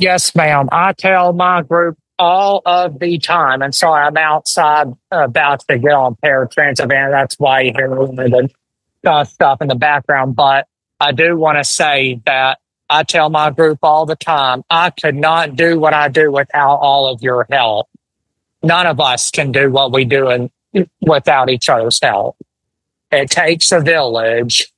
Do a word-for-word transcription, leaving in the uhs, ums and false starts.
Yes, ma'am. I tell my group all of the time. And sorry, I'm outside about to get on paratransit van. That's why you hear the uh, stuff in the background. But I do want to say that I tell my group all the time, I could not do what I do without all of your help. None of us can do what we do in, without each other's help. It takes a village.